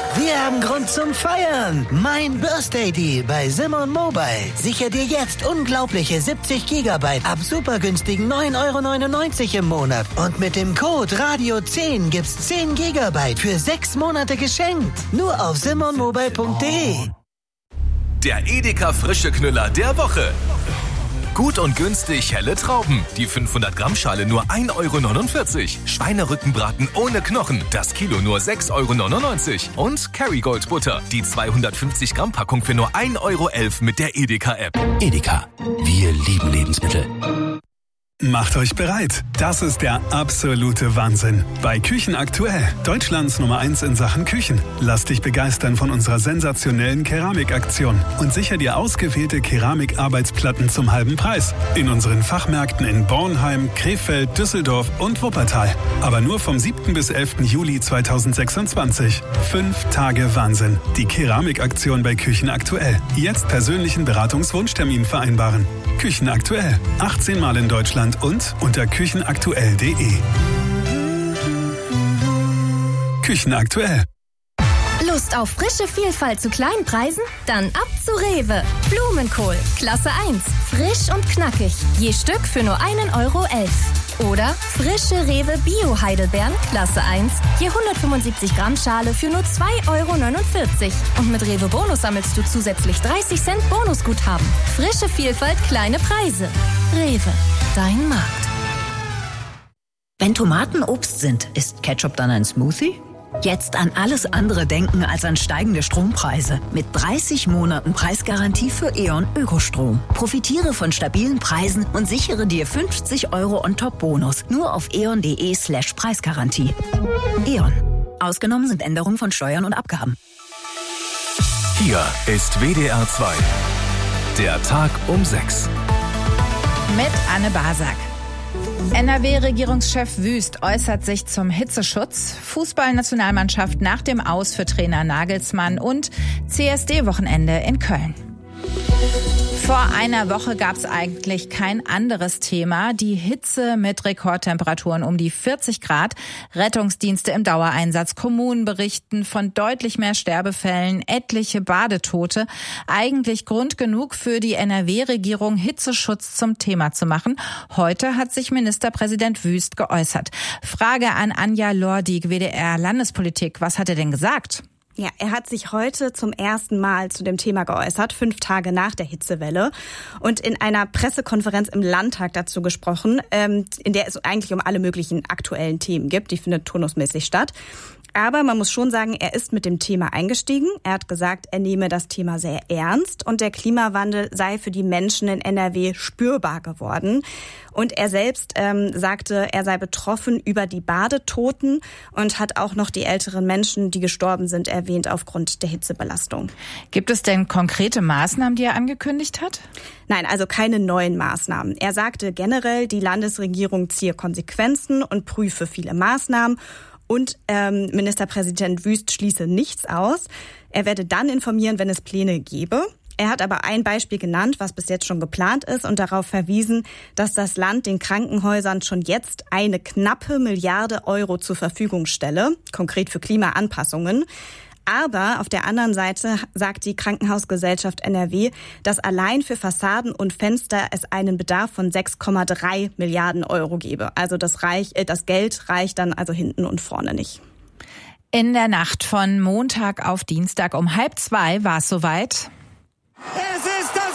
Wir haben Grund zum Feiern. Mein Birthday Deal bei Simon Mobile. Sicher dir jetzt unglaubliche 70 GB ab super günstigen 9,99 € im Monat. Und mit dem Code Radio10 gibt's 10 GB für 6 Monate geschenkt. Nur auf simonmobile.de. Der Edeka frische Knüller der Woche. Gut und günstig helle Trauben. Die 500-Gramm-Schale nur 1,49 €. Schweinerückenbraten ohne Knochen. Das Kilo nur 6,99 € Und Kerrygold Butter. Die 250-Gramm-Packung für nur 1,11 € mit der Edeka-App. Edeka. Wir lieben Lebensmittel. Macht euch bereit. Das ist der absolute Wahnsinn. Bei Küchen aktuell. Deutschlands Nummer 1 in Sachen Küchen. Lass dich begeistern von unserer sensationellen Keramikaktion und sicher dir ausgewählte Keramikarbeitsplatten zum halben Preis. In unseren Fachmärkten in Bornheim, Krefeld, Düsseldorf und Wuppertal. Aber nur vom 7. bis 11. Juli 2026. 5 Tage Wahnsinn. Die Keramikaktion bei Küchen aktuell. Jetzt persönlichen Beratungswunschtermin vereinbaren. Küchen aktuell. 18 Mal in Deutschland und unter küchenaktuell.de. Küchen aktuell. Lust auf frische Vielfalt zu kleinen Preisen? Dann ab zu Rewe. Blumenkohl, Klasse 1. Frisch und knackig. Je Stück für nur 1,11 €. Oder frische Rewe Bio-Heidelbeeren, Klasse 1. Je 175 Gramm Schale für nur 2,49 €. Und mit Rewe Bonus sammelst du zusätzlich 30 Cent Bonusguthaben. Frische Vielfalt, kleine Preise. Rewe, dein Markt. Wenn Tomaten Obst sind, ist Ketchup dann ein Smoothie? Jetzt an alles andere denken als an steigende Strompreise. Mit 30 Monaten Preisgarantie für E.ON Ökostrom. Profitiere von stabilen Preisen und sichere dir 50 € on top Bonus. Nur auf eon.de/Preisgarantie. E.ON. Ausgenommen sind Änderungen von Steuern und Abgaben. Hier ist WDR 2. Der Tag um 6. Mit Anne Basak. NRW-Regierungschef Wüst äußert sich zum Hitzeschutz, Fußballnationalmannschaft nach dem Aus für Trainer Nagelsmann und CSD-Wochenende in Köln. Vor einer Woche gab es eigentlich kein anderes Thema. Die Hitze mit Rekordtemperaturen um die 40 Grad. Rettungsdienste im Dauereinsatz. Kommunen berichten von deutlich mehr Sterbefällen, etliche Badetote. Eigentlich Grund genug für die NRW-Regierung, Hitzeschutz zum Thema zu machen. Heute hat sich Ministerpräsident Wüst geäußert. Frage an Anja Lordig, WDR Landespolitik. Was hat er denn gesagt? Ja, er hat sich heute zum ersten Mal zu dem Thema geäußert, 5 Tage nach der Hitzewelle, und in einer Pressekonferenz im Landtag dazu gesprochen, in der es eigentlich um alle möglichen aktuellen Themen gibt. Die findet turnusmäßig statt. Aber man muss schon sagen, er ist mit dem Thema eingestiegen. Er hat gesagt, er nehme das Thema sehr ernst und der Klimawandel sei für die Menschen in NRW spürbar geworden. Und er selbst sagte, er sei betroffen über die Badetoten und hat auch noch die älteren Menschen, die gestorben sind, erwähnt aufgrund der Hitzebelastung. Gibt es denn konkrete Maßnahmen, die er angekündigt hat? Nein, also keine neuen Maßnahmen. Er sagte generell, die Landesregierung ziehe Konsequenzen und prüfe viele Maßnahmen. Und Ministerpräsident Wüst schließe nichts aus. Er werde dann informieren, wenn es Pläne gäbe. Er hat aber ein Beispiel genannt, was bis jetzt schon geplant ist, und darauf verwiesen, dass das Land den Krankenhäusern schon jetzt eine knappe Milliarde € zur Verfügung stelle, konkret für Klimaanpassungen. Aber auf der anderen Seite sagt die Krankenhausgesellschaft NRW, dass allein für Fassaden und Fenster es einen Bedarf von 6,3 Milliarden € gebe. Also das Geld reicht dann also hinten und vorne nicht. In der Nacht von Montag auf Dienstag um 1:30 war es soweit. Es ist das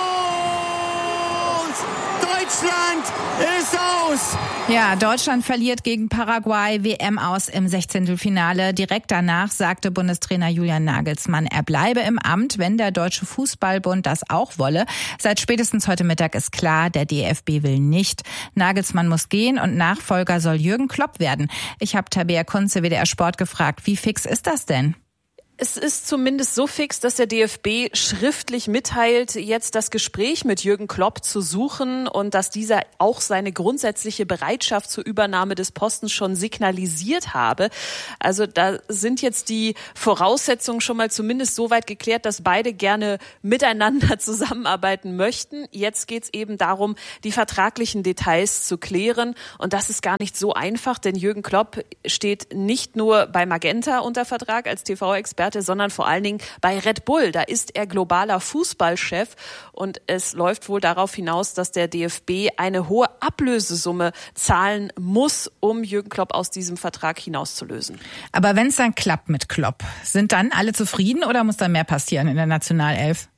Aus! Deutschland ist aus! Ja, Deutschland verliert gegen Paraguay, WM aus im 16. Direkt danach sagte Bundestrainer Julian Nagelsmann, er bleibe im Amt, wenn der Deutsche Fußballbund das auch wolle. Seit spätestens heute Mittag ist klar, der DFB will nicht. Nagelsmann muss gehen und Nachfolger soll Jürgen Klopp werden. Ich habe Tabea Kunze, WDR Sport, gefragt, wie fix ist das denn? Es ist zumindest so fix, dass der DFB schriftlich mitteilt, jetzt das Gespräch mit Jürgen Klopp zu suchen und dass dieser auch seine grundsätzliche Bereitschaft zur Übernahme des Postens schon signalisiert habe. Also da sind jetzt die Voraussetzungen schon mal zumindest so weit geklärt, dass beide gerne miteinander zusammenarbeiten möchten. Jetzt geht es eben darum, die vertraglichen Details zu klären. Und das ist gar nicht so einfach, denn Jürgen Klopp steht nicht nur bei Magenta unter Vertrag als TV-Experte, sondern vor allen Dingen bei Red Bull. Da ist er globaler Fußballchef und es läuft wohl darauf hinaus, dass der DFB eine hohe Ablösesumme zahlen muss, um Jürgen Klopp aus diesem Vertrag hinauszulösen. Aber wenn es dann klappt mit Klopp, sind dann alle zufrieden oder muss da mehr passieren in der Nationalelf?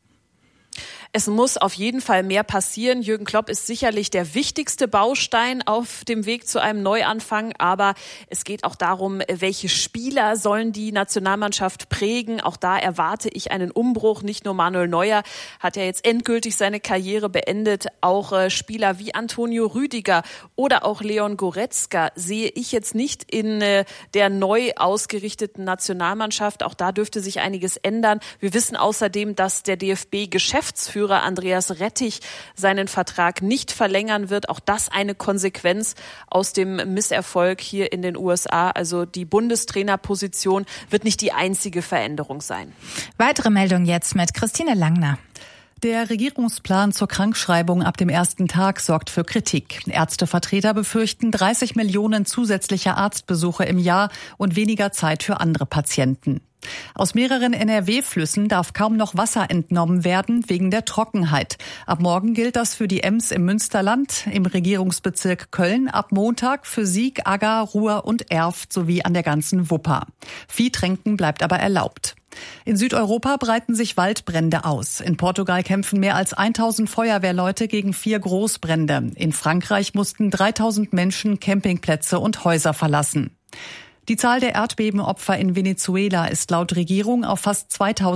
Es muss auf jeden Fall mehr passieren. Jürgen Klopp ist sicherlich der wichtigste Baustein auf dem Weg zu einem Neuanfang. Aber es geht auch darum, welche Spieler sollen die Nationalmannschaft prägen. Auch da erwarte ich einen Umbruch. Nicht nur Manuel Neuer hat ja jetzt endgültig seine Karriere beendet. Auch Spieler wie Antonio Rüdiger oder auch Leon Goretzka sehe ich jetzt nicht in der neu ausgerichteten Nationalmannschaft. Auch da dürfte sich einiges ändern. Wir wissen außerdem, dass der DFB-Geschäftsführer Andreas Rettich seinen Vertrag nicht verlängern wird. Auch das eine Konsequenz aus dem Misserfolg hier in den USA. Also die Bundestrainerposition wird nicht die einzige Veränderung sein. Weitere Meldung jetzt mit Christine Langner. Der Regierungsplan zur Krankschreibung ab dem ersten Tag sorgt für Kritik. Ärztevertreter befürchten 30 Millionen zusätzliche Arztbesuche im Jahr und weniger Zeit für andere Patienten. Aus mehreren NRW-Flüssen darf kaum noch Wasser entnommen werden wegen der Trockenheit. Ab morgen gilt das für die Ems im Münsterland, im Regierungsbezirk Köln, ab Montag für Sieg, Agger, Ruhr und Erft sowie an der ganzen Wupper. Viehtränken bleibt aber erlaubt. In Südeuropa breiten sich Waldbrände aus. In Portugal kämpfen mehr als 1000 Feuerwehrleute gegen 4 Großbrände. In Frankreich mussten 3000 Menschen Campingplätze und Häuser verlassen. Die Zahl der Erdbebenopfer in Venezuela ist laut Regierung auf fast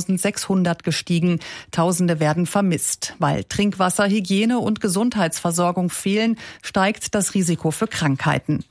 2600 gestiegen. Tausende werden vermisst. Weil Trinkwasser, Hygiene und Gesundheitsversorgung fehlen, steigt das Risiko für Krankheiten.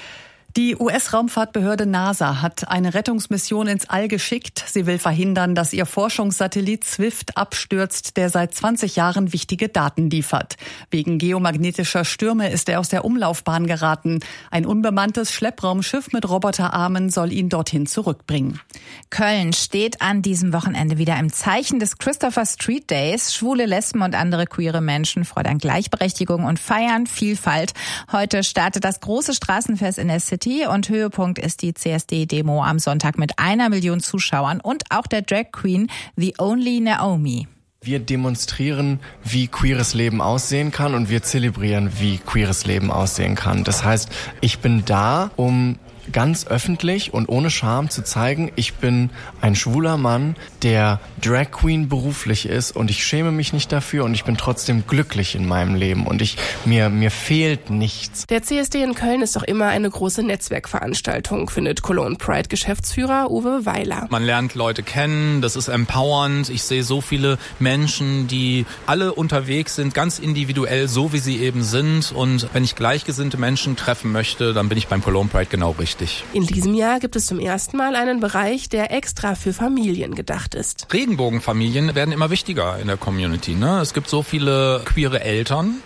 Die US-Raumfahrtbehörde NASA hat eine Rettungsmission ins All geschickt. Sie will verhindern, dass ihr Forschungssatellit Swift abstürzt, der seit 20 Jahren wichtige Daten liefert. Wegen geomagnetischer Stürme ist er aus der Umlaufbahn geraten. Ein unbemanntes Schleppraumschiff mit Roboterarmen soll ihn dorthin zurückbringen. Köln steht an diesem Wochenende wieder im Zeichen des Christopher Street Days. Schwule, Lesben und andere queere Menschen fordern Gleichberechtigung und feiern Vielfalt. Heute startet das große Straßenfest in der City. Und Höhepunkt ist die CSD-Demo am Sonntag mit 1 Million Zuschauern und auch der Drag Queen The Only Naomi. Wir demonstrieren, wie queeres Leben aussehen kann und wir zelebrieren, wie queeres Leben aussehen kann. Das heißt, ich bin da, um ganz öffentlich und ohne Scham zu zeigen, ich bin ein schwuler Mann, der Drag Queen beruflich ist und ich schäme mich nicht dafür und ich bin trotzdem glücklich in meinem Leben und mir fehlt nichts. Der CSD in Köln ist doch immer eine große Netzwerkveranstaltung, findet Cologne Pride Geschäftsführer Uwe Weiler. Man lernt Leute kennen, das ist empowernd. Ich sehe so viele Menschen, die alle unterwegs sind, ganz individuell, so wie sie eben sind. Und wenn ich gleichgesinnte Menschen treffen möchte, dann bin ich beim Cologne Pride genau richtig. In diesem Jahr gibt es zum ersten Mal einen Bereich, der extra für Familien gedacht ist. Regenbogenfamilien werden immer wichtiger in der Community, ne? Es gibt so viele queere Eltern.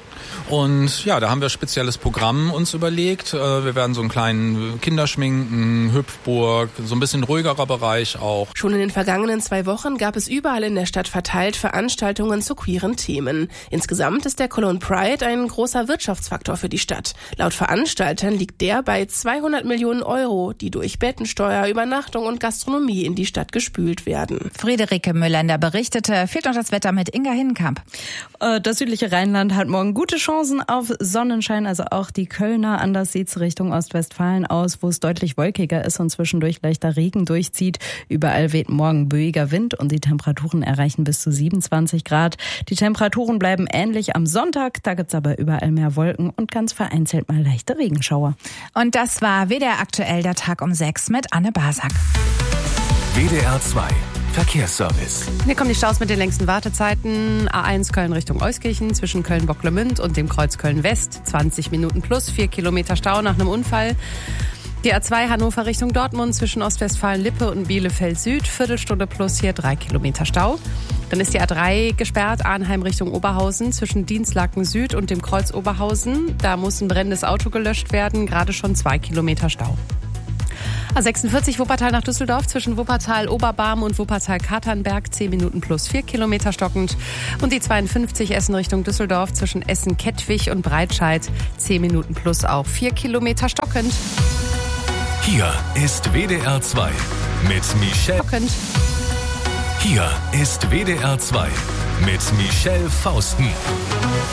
Und ja, da haben wir ein spezielles Programm uns überlegt. Wir werden so einen kleinen Kinderschminken, Hüpfburg, so ein bisschen ruhigerer Bereich auch. Schon in den vergangenen 2 Wochen gab es überall in der Stadt verteilt Veranstaltungen zu queeren Themen. Insgesamt ist der Cologne Pride ein großer Wirtschaftsfaktor für die Stadt. Laut Veranstaltern liegt der bei 200 Millionen Euro, die durch Bettensteuer, Übernachtung und Gastronomie in die Stadt gespült werden. Friederike Müllender berichtete, fehlt noch das Wetter mit Inga Hinnenkamp. Das südliche Rheinland hat morgen gute Chancen auf Sonnenschein, also auch die Kölner. Anders sieht's Richtung Ostwestfalen aus, wo es deutlich wolkiger ist und zwischendurch leichter Regen durchzieht. Überall weht morgen böiger Wind und die Temperaturen erreichen bis zu 27 Grad. Die Temperaturen bleiben ähnlich am Sonntag, da gibt's aber überall mehr Wolken und ganz vereinzelt mal leichte Regenschauer. Und das war WDR aktuell, der Tag um 6 mit Anne Basak. WDR 2 Verkehrsservice. Hier kommen die Staus mit den längsten Wartezeiten. A1 Köln Richtung Euskirchen zwischen Köln-Bocklemünd und dem Kreuz Köln-West. 20 Minuten plus, 4 Kilometer Stau nach einem Unfall. Die A2 Hannover Richtung Dortmund zwischen Ostwestfalen-Lippe und Bielefeld Süd, Viertelstunde plus hier 3 Kilometer Stau. Dann ist die A3 gesperrt, Arnheim Richtung Oberhausen zwischen Dienstlaken Süd und dem Kreuz Oberhausen. Da muss ein brennendes Auto gelöscht werden, gerade schon 2 Kilometer Stau. A46 Wuppertal nach Düsseldorf zwischen Wuppertal-Oberbarm und Wuppertal-Katernberg 10 Minuten plus 4 Kilometer stockend. Und die 52 Essen Richtung Düsseldorf zwischen Essen-Kettwig und Breitscheid 10 Minuten plus auch 4 Kilometer stockend. Hier ist WDR 2 mit Michelle. Hier ist WDR 2 mit Michelle Fausten.